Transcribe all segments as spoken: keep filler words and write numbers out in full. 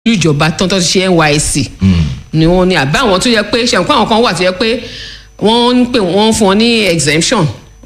ìjọba tán tó ti ṣe N Y S C ni wọ́n ní àbí àwọn tó yẹ pé ṣe nǹkan àwọn kan wà tó yẹ pé wọ́n ń pè wọ́n fún ọ ní exemption.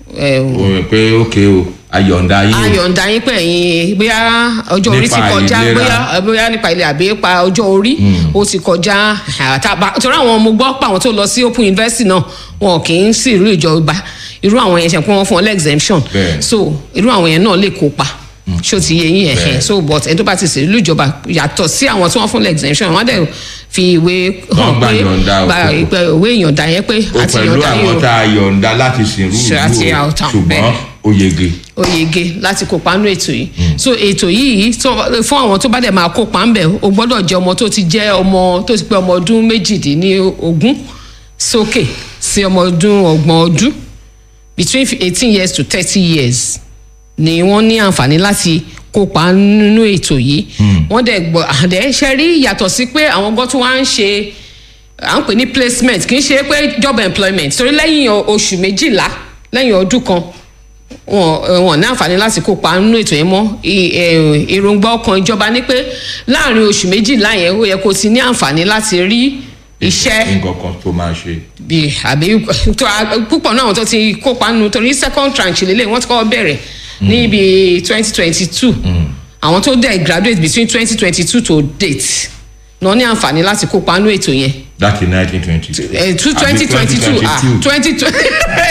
o rò pé ókè o ayọ̀ǹda yín. ayọ̀ǹda yín pé ẹ̀yin bóyá ọjọ́ orí ti kọjá bóyá bóyá nípa ilé àbí pa ọjọ́ orí ó ti kọjá torí àwọn ọmọ gbọ́ pa àwọn tó lọ sí Open University náà wọn kì í sí ìlú ìjọba irú àwọn yẹn ṣe pé wọ́n fún ọ lẹ́ exemption so irú àwọn yẹn náà lè kópa ṣó ti yẹ yín ẹ̀hẹ̀ so but ẹni tó bá ti ṣe ìlú ìjọba yàtọ̀ sí àwọn tí wọ́n fún exemption wọ́n dẹ̀ fi ìwé hàn pé gba ìwé ìyọ̀ǹda yẹn pé àti ìyọ̀ǹda yìí o pẹ̀lú àwọn tá a yọ̀ǹda láti sìnrú ìlú o ṣùgbọ́n ó yege. ó yege láti kópa nínú ètò yìí so ètò yìí fún àwọn tó bá dẹ̀ máa kópa ń bẹ̀ o gbọ́dọ̀ jẹ́ ọmọ tó ti jẹ́ ọmọ tó ti pé ọmọ ọdún méjìdínlógún sókè sí ọmọ ọdún ọgbọ̀n ọdún between eighteen years to thirty years ni wọ́n ní àǹfààní láti kópa nínú ètò yìí wọ́n dẹ̀ gbọ́ àdẹ́ ṣe rí yàtọ̀ sí pé àwọn ọgọ́ tó wá ń ṣe à ń pè ní placement kì í ṣe pé job employment torí lẹ́yìn oṣù méjìlá lẹ́yìn ọdún kan wọ́n ní àǹfààní láti kópa nínú ètò yẹn mọ́ èròǹgbà ọkàn ìjọba ní pé láàrin oṣù méjìlá yẹn ó yẹ kó ti ní àǹfààní láti rí iṣẹ́ nǹkan kan tó máa ṣe. bí àbí púpọ̀ náà àwọn tó ti kópa nínú torí second tranche lélẹ̀ wọ́n ti kọ́ bẹ̀rẹ̀ níbi twenty twenty two àwọn tó dẹ̀ graduate between twenty twenty two to date náà ní àǹfààní láti kópa nínú ètò yẹn. that in nineteen twenty two. two twenty twenty two ah twenty twenty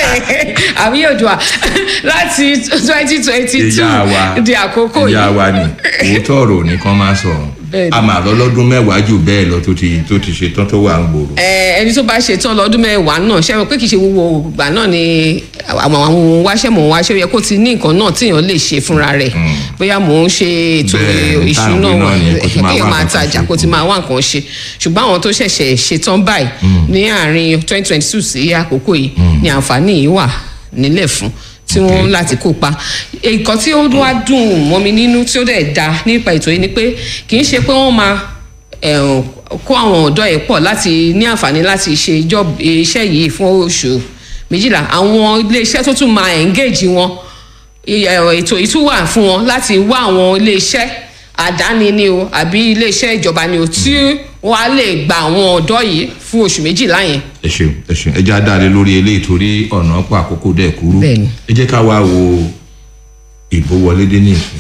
àbí yóò à láti twenty twenty two di àkókò yìí. ìyá wa ni òótọ́ ọ̀rọ̀ nìkan máa sọ a máa lọ lọ́dún mẹ́wàá jù bẹ́ẹ̀ lọ tó ti tó ti ṣe tán tó wà ń gbòòrò. ẹni tó bá ṣe tán lọ́dún mẹ́wàá náà ṣe é pé kì í ṣe gbogbo ìgbà náà ni àwọn àwọn wáṣẹ́ mò ń wáṣẹ́ yẹ kó ti ní nǹkan náà tíyàn lè ṣe fúnra rẹ̀ bóyá mò ń ṣe ètò ìṣúná kéèyàn máa tajà kó ti máa wá nǹkan ṣe ṣùgbọ́n àwọn tó ṣẹ̀ṣẹ̀ ṣe tán báyìí ní àárín twenty twenty two sí àkókò yìí ni àǹfààní yìí wà nílẹ̀ fún tí wọ́n láti kópa nǹkan tí ó wá dùn mọ́ mi nínú tí ó dẹ̀ da nípa ètò yìí ni pé kì í ṣe pé wọ́n máa kó àwọn ọ̀dọ́ yìí pọ̀ láti ní àǹfààní láti ṣe iṣẹ́ yìí fún oṣù méjìlá àwọn iléeṣẹ́ tó tún máa engage wọn ètò yìí tún wà fún wọn láti wá àwọn iléeṣẹ́ àdáni ni o àbí iléeṣẹ́ ìjọba ni o tí wọ́n á lè gba àwọn ọ̀dọ́ yìí fún oṣù méjìlá yẹn. ẹ ṣeun ẹ ṣeun ẹ jẹ́ àdáre lórí eléyìí torí ọ̀nà pọ̀ àkókò dẹ̀ kúrú ẹ jẹ́ ká wá wo ìbò wọlé dé ní ìsìn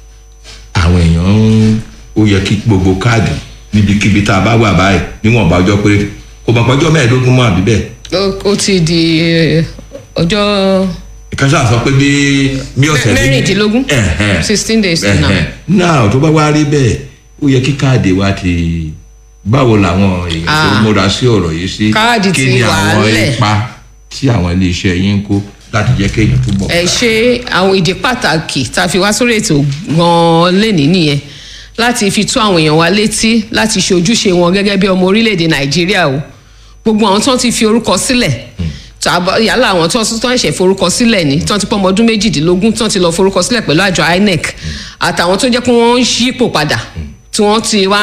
àwọn èèyàn ó yẹ kí gbogbo káàdì níbikíbi tá a bá wà báyìí níwọ̀nba ọjọ́ pé kò mọ̀ pọ́jọ́ mẹ́ẹ̀ẹ́dógún mọ́ àbí bẹ́ẹ̀. ó ti di ọjọ́. ìkànsá sọ pé bí bí ọ̀sẹ̀ mẹ́rìndínlógún sixteen days now. náà tó bá wá rí bẹ́ẹ̀ ó yẹ kí káàdì wa ti báwo làwọn èèyàn tó múra sí ọ̀rọ̀ yìí sí kí ni àwọn ipa tí àwọn iléeṣẹ́ yín ń kó láti jẹ́ kéèyàn túbọ̀. ẹ ṣe àwọn ìdí pàtàkì tá a fi wá sórí ètò gan-an lénìí nìyẹn láti fi tó àwọn èèyàn wa létí láti ṣe ojúṣe wọn gẹ́gẹ́ bí ọmọ orílẹ̀-èdè Nàìjíríà o gbogbo àwọn tó ti fi orúkọ sílẹ̀ yálà àwọn tó ń ṣe forúkọ sílẹ̀ ní tó ti pọ́ ọmọ ọdún méjìdínlógún tó ti lọ forúkọ sílẹ̀ pẹ̀lú àjọ I N E C àtàwọn tó jẹ́ pé wọ́n ń yípo padà tí wọ́n ti wá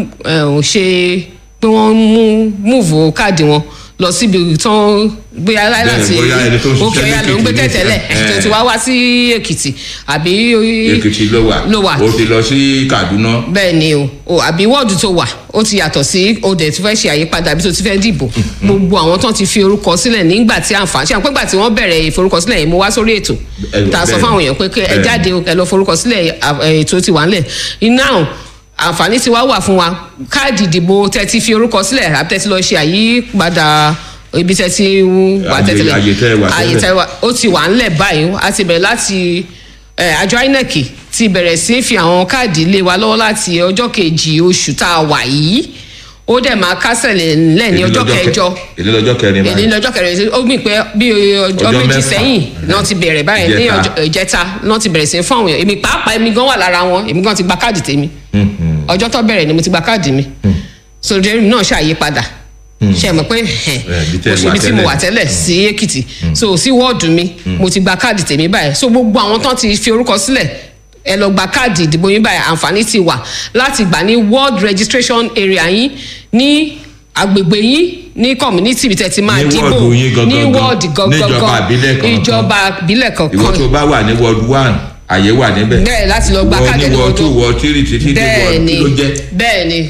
ṣe pé wọ́n mú múùfù káàdì wọn lọ síbi tán bóyá láti òkè ọ̀yà ló ń gbé tẹ̀tẹ̀lẹ̀ tó ti wá wá sí Èkìtì àbí Èkìtì ló wà ó ti lọ sí Kaduna. bẹ́ẹ̀ ni o àbí wọ́ọ̀dù tó wà ó ti yàtọ̀ sí òde tó fẹ́ ṣe àyípadà àbí tó ti fẹ́ dìbò gbogbo àwọn tán ti fi orúkọ sílẹ̀ nígbà tí àǹfààní ṣe àpégbà tí wọ́n bẹ̀rẹ̀ ìforúkọsílẹ̀ yìí mo wá sórí ètò tá a sọ fáwọn èèyàn pé ẹ jáde ẹ lọ forúkọsílẹ̀ ètò ti wà ńlẹ̀ iná àǹfààní ti wá wà fún wa káàdì ìdìbò tẹ́ ti fi orúkọ sílẹ̀ àbí tẹ́ ti lọ ṣe àyípadà ibi tẹ́ ti wà tẹ́tẹ́lẹ̀ àyè tẹ́ wà ó ti wà ńlẹ̀ báyìí a ti bẹ̀rẹ̀ láti àjọ I N E C ti bẹ̀rẹ̀ sí fi àwọn káàdì lé wa lọ́wọ́ láti ọjọ́ kejì oṣù tá a wà yìí ó dẹ̀ máa kásẹ̀ lẹ̀ ní ọjọ́ kẹjọ èlé lọ́jọ́ kẹrin báyìí èlé lọ́jọ́ kẹrin ó gbìn pé bí ọjọ́ méjì sẹ́yìn náà ti bẹ̀rẹ̀ báyìí ní ìjẹta náà ti bẹ̀rẹ̀ sí fún àwọn èèyàn èmi pàápàá èmi gan wà lára wọn èmi gan ti gba káàdì tèmi ọjọ́ tó bẹ̀rẹ̀ ni mo ti gba káàdì mi sójú èmi náà ṣàyípadà ṣe mọ̀ pé òṣèlú tí mo wà tẹ́lẹ̀ sí Èkìtì so sí wọ́ọ̀dù mi mo ti gba káàdì tèmi báyìí so gbogbo àwọn tán ti fi orúkọ sílẹ̀ ẹ lọ gba káàdì ìdìbò yín báyìí àǹfààní ti wà láti gbà ní ward registration area yín ní agbègbè yín ní community bí tẹ́ ti máa dìbò ní ward gangan ìjọba ìbílẹ̀ kankan. ìwọ tó bá wà ní ward one àyè wà níbẹ̀ bẹ́ẹ̀ láti lọ gba káàdì wọ́n ní wọ́n tó wọ́n tírì títí dé wọ́n kí ló jẹ́. bẹ́ẹ̀ ni